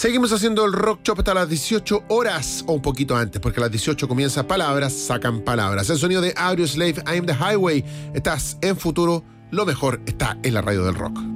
Seguimos haciendo el Rock Shop hasta las 18 horas, o un poquito antes, porque a las 18 comienza Palabras, Sacan Palabras. El sonido de Audioslave, I'm the Highway. Estás en Futuro, lo mejor está en la radio del rock.